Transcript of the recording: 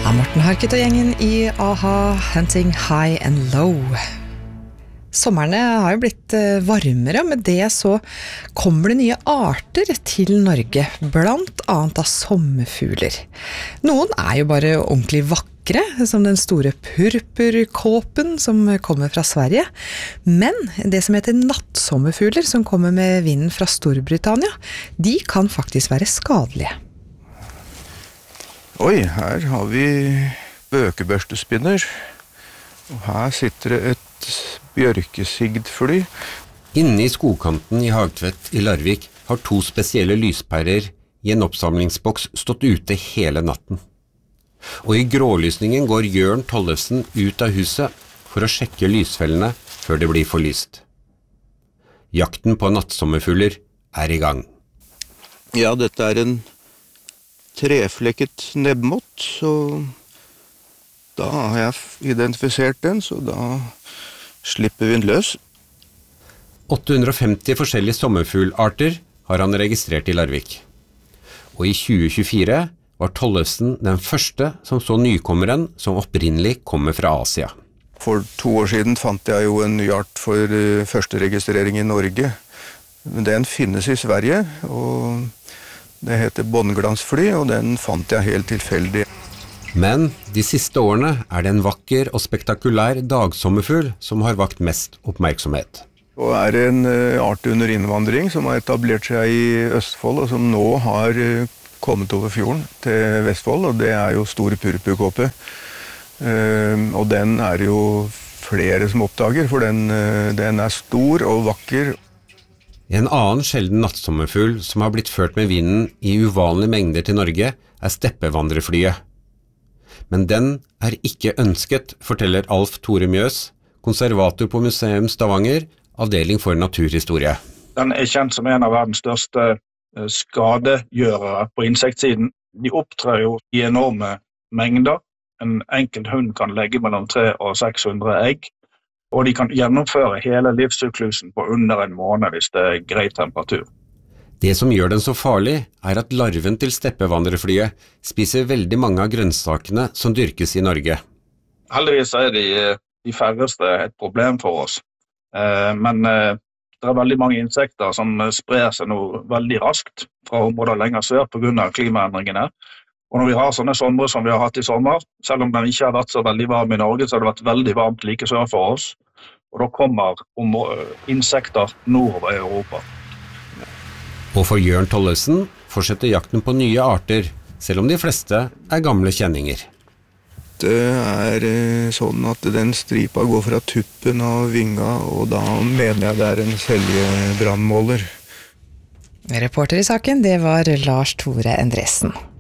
Morten Harket og gjengen i AHA, Hunting High and Low. Sommerne har jo blitt varmere, og med det så kommer det nye arter til Norge, blant annet av sommerfugler. Noen jo bare ordentlig vakre, som den store purpurkåpen som kommer fra Sverige. Men det som heter nattsommerfugler, som kommer med vinden fra Storbritannia, de kan faktisk være skadelige. Oi, her har vi bøkebørstespinner, og her sitter det et bjørkesigdfly. Inne i skogkanten i Hagtvet i Larvik har 2 spesielle lyspærer i en oppsamlingsboks stått ute hele natten. Og i grålysningen går Jørn Tollefsen ut av huset for å sjekke lysfellene før det blir forlyst. Jakten på nattsommerfugler i gang. Ja, dette en treflekket nebbmått, så da har jeg identifisert den, så da slipper vi den løs. 850 forskjellige sommerfuglarter har han registrert i Larvik. Og i 2024 var Tollefsen den første som så nykommeren som opprinnelig kommer fra Asia. For 2 år siden fant jeg jo en ny art for første registrering i Norge. Men den finnes i Sverige, og det heter båndglansfly, og den fant jeg helt tilfeldig. Men de siste årene det en vakker og spektakulær dagsommerfugl som har vakt mest oppmerksomhet. Og det en art under innvandring som har etablert seg i Østfold, og som nå har kommet over fjorden til Vestfold, og det jo store purpurkåpe. Og den jo flere som oppdager, for den stor og vakker. En annen sjelden nattsommerfugl som har blitt ført med vinden i uvanlige mengder til Norge steppevandreflyet. Men den ikke ønsket, forteller Alf Tore Mjøs, konservator på Museum Stavanger, avdeling for naturhistorie. Den kjent som en av verdens største skadegjørere på insektsiden. De opptrer jo i enorme mengder. En enkelt hund kan legge mellom 300 og 600 egg. Og de kan gjennomføre hele livssyklusen på under en måned hvis det grei temperatur. Det som gjør den så farlig at larven til steppevandreflyet spiser veldig mange av grønnsakene som dyrkes i Norge. Heldigvis de færreste et problem for oss. Men det veldig mange insekter som sprer seg nå veldig raskt fra områder lenger sør på grunn av klimaendringene. Og når vi har sånne somre som vi har hatt i sommer, selv om den ikke har vært så veldig varm i Norge, så har det vært veldig varmt like sør for oss. Og da kommer insekter nordover i Europa. Og for Jørn Tollefsen fortsetter jakten på nye arter, selv om de fleste gamle kjenninger. Det sånn at den stripa går fra tuppen av vinga, og da mener jeg det en seljebrannmåler. Reporter i saken, det var Lars Tore Endresen.